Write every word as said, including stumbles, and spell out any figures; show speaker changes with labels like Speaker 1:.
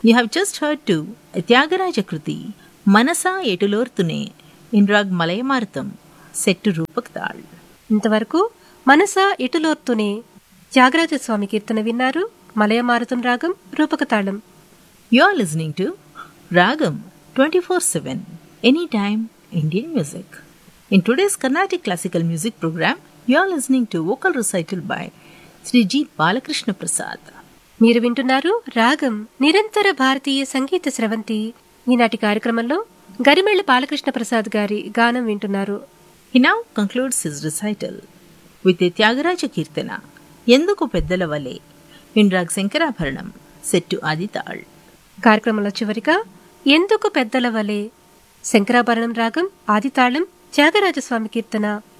Speaker 1: You have just heard to Tyagaraja Kruti, Manasa Etulortune, in Rag Malayamartham, set to Rupak Tal.
Speaker 2: ఇంతవరకు మనస ఇటులోర్తునే త్యాగరాజ స్వామి కీర్తన విన్నారు. మలయమారుతం రాగం రూపకతాళం.
Speaker 1: You are listening to Ragam twenty-four seven, anytime Indian music. In today's Carnatic classical music program, you are listening to vocal recital by Sri G. Balakrishna Prasad.
Speaker 2: మీరు వింటున్నారు రాగం నిరంతర భారతీయ సంగీత స్రవంతి. ఈనాటి కార్యక్రమంలో గరిమెళ్ల బాలకృష్ణ ప్రసాద్ గారి గానం వింటున్నారు.
Speaker 1: He now concludes his recital with the Tyagaraja Kirtana, Yenduku Peddala Vale, in Rag Sankarabharanam, set to Adital.
Speaker 2: కార్యక్రమంలో చివరిగా ఎందుకు పెద్దల వలె శంకరాభరణం రాగం ఆదితాళం త్యాగరాజస్వామి కీర్తన